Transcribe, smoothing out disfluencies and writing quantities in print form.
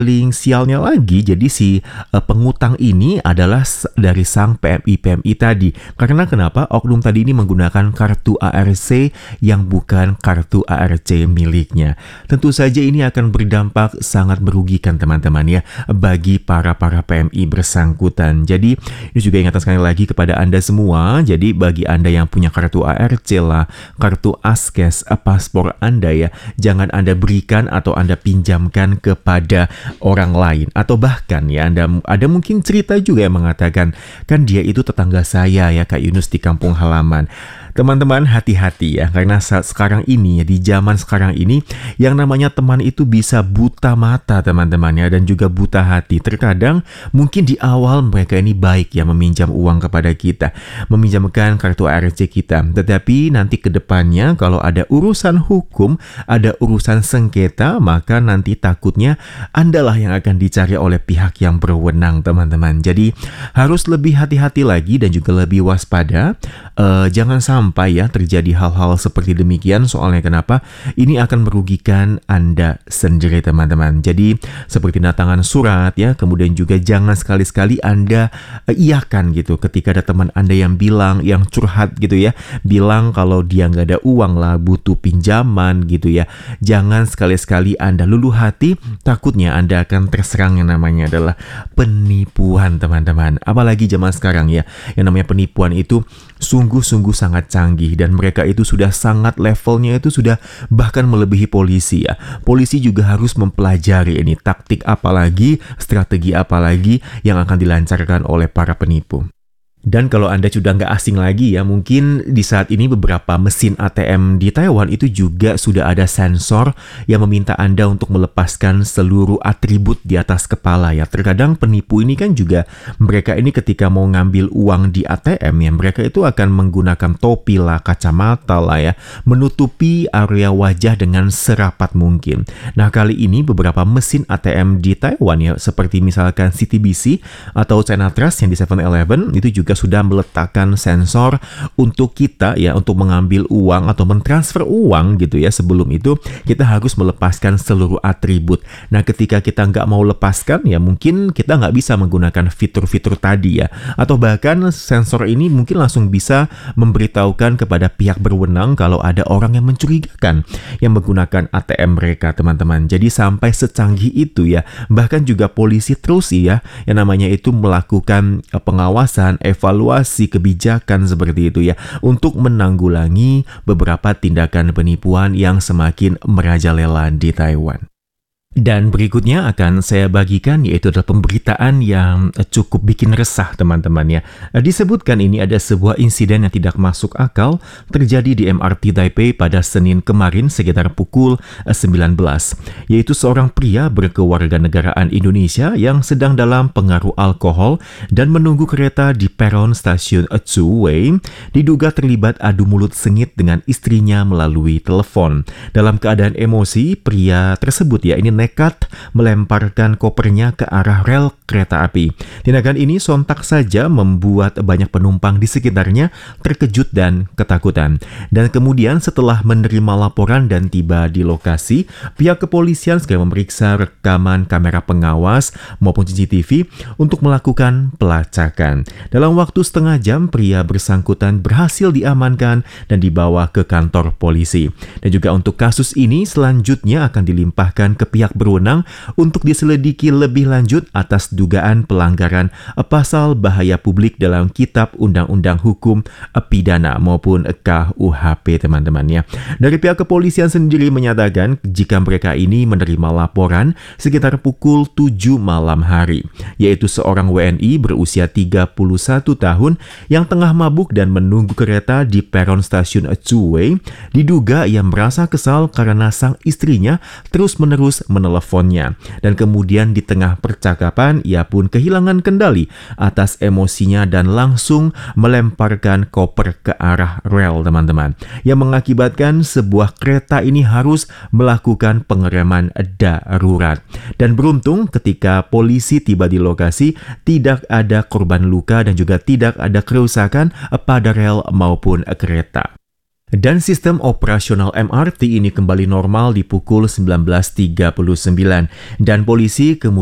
Paling sialnya lagi, jadi si pengutang ini adalah dari sang PMI tadi. Karena kenapa? Oknum tadi ini menggunakan kartu ARC yang bukan kartu ARC miliknya. Tentu saja ini akan berdampak sangat merugikan teman-teman ya bagi para PMI bersangkutan. Jadi ini juga ingatan sekali lagi kepada Anda semua. Jadi bagi Anda yang punya kartu ARC lah, kartu Askes, paspor Anda ya, jangan Anda berikan atau Anda pinjamkan kepada orang lain. Atau bahkan ya ada mungkin cerita juga yang mengatakan, kan dia itu tetangga saya ya Kak Yunus di kampung halaman. Teman-teman hati-hati ya, karena saat sekarang ini ya, di zaman sekarang ini yang namanya teman itu bisa buta mata teman-teman ya, dan juga buta hati. Terkadang mungkin di awal mereka ini baik ya meminjam uang kepada kita, meminjamkan kartu ARC kita, tetapi nanti ke depannya kalau ada urusan hukum, ada urusan sengketa, maka nanti takutnya Andalah yang akan dicari oleh pihak yang berwenang teman-teman. Jadi harus lebih hati-hati lagi dan juga lebih waspada. Jangan sampai ya terjadi hal-hal seperti demikian. Soalnya kenapa? Ini akan merugikan Anda sendiri teman-teman. Jadi seperti datangan surat ya, kemudian juga jangan sekali-sekali Anda iyakan gitu ketika ada teman Anda yang bilang, yang curhat gitu ya, bilang kalau dia nggak ada uang lah, butuh pinjaman gitu ya. Jangan sekali-sekali Anda luluh hati, takutnya Anda akan terserang yang namanya adalah penipuan teman-teman. Apalagi zaman sekarang ya, yang namanya penipuan itu sungguh-sungguh sangat canggih, dan mereka itu sudah sangat levelnya itu sudah bahkan melebihi polisi ya. Polisi juga harus mempelajari ini taktik apalagi, strategi apalagi yang akan dilancarkan oleh para penipu. Dan kalau Anda sudah nggak asing lagi ya, mungkin di saat ini beberapa mesin ATM di Taiwan itu juga sudah ada sensor yang meminta Anda untuk melepaskan seluruh atribut di atas kepala ya. Terkadang penipu ini kan juga mereka ini ketika mau ngambil uang di ATM ya, mereka itu akan menggunakan topi lah, kacamata lah ya, menutupi area wajah dengan serapat mungkin. Nah kali ini beberapa mesin ATM di Taiwan ya, seperti misalkan CTBC atau China Trust yang di 7-Eleven itu juga sudah meletakkan sensor untuk kita ya, untuk mengambil uang atau mentransfer uang gitu ya. Sebelum itu kita harus melepaskan seluruh atribut. Nah ketika kita nggak mau lepaskan ya, mungkin kita nggak bisa menggunakan fitur-fitur tadi ya, atau bahkan sensor ini mungkin langsung bisa memberitahukan kepada pihak berwenang kalau ada orang yang mencurigakan yang menggunakan ATM mereka teman-teman. Jadi sampai secanggih itu ya. Bahkan juga polisi terus ya yang namanya itu melakukan pengawasan, evaluasi kebijakan seperti itu ya, untuk menanggulangi beberapa tindakan penipuan yang semakin merajalela di Taiwan. Dan berikutnya akan saya bagikan yaitu adalah pemberitaan yang cukup bikin resah teman-teman ya. Disebutkan ini ada sebuah insiden yang tidak masuk akal terjadi di MRT Taipei pada Senin kemarin sekitar pukul 19, yaitu seorang pria berkewarganegaraan Indonesia yang sedang dalam pengaruh alkohol dan menunggu kereta di peron stasiun Tsuwei diduga terlibat adu mulut sengit dengan istrinya melalui telepon. Dalam keadaan emosi, pria tersebut ya ini nekat melemparkan kopernya ke arah rel kereta api. Tindakan ini sontak saja membuat banyak penumpang di sekitarnya terkejut dan ketakutan. Dan kemudian setelah menerima laporan dan tiba di lokasi, pihak kepolisian segera memeriksa rekaman kamera pengawas maupun CCTV untuk melakukan pelacakan. Dalam waktu setengah jam, pria bersangkutan berhasil diamankan dan dibawa ke kantor polisi. Dan juga untuk kasus ini selanjutnya akan dilimpahkan ke pihak berwenang untuk diselidiki lebih lanjut atas dugaan pelanggaran pasal bahaya publik dalam Kitab Undang-Undang Hukum Pidana maupun KUHP teman-teman ya. Dari pihak kepolisian sendiri menyatakan jika mereka ini menerima laporan sekitar pukul 7 malam hari, yaitu seorang WNI berusia 31 tahun yang tengah mabuk dan menunggu kereta di peron stasiun Tsuwei, diduga ia merasa kesal karena sang istrinya terus-menerus meneleponnya, dan kemudian di tengah percakapan ia pun kehilangan kendali atas emosinya dan langsung melemparkan koper ke arah rel teman-teman, yang mengakibatkan sebuah kereta ini harus melakukan pengereman darurat. Dan beruntung ketika polisi tiba di lokasi tidak ada korban luka dan juga tidak ada kerusakan pada rel maupun kereta. Dan sistem operasional MRT ini kembali normal di pukul 19.39 dan polisi kemudian